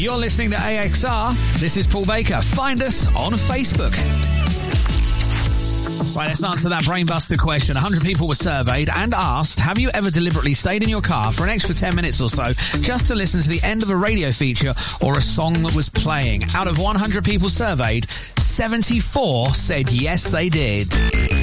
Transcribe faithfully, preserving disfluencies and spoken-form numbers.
You're listening to A X R. This is Paul Baker. Find us on Facebook. Right, let's answer that brainbuster question. one hundred people were surveyed and asked, have you ever deliberately stayed in your car for an extra ten minutes or so just to listen to the end of a radio feature or a song that was playing? Out of one hundred people surveyed, seventy-four said yes, they did.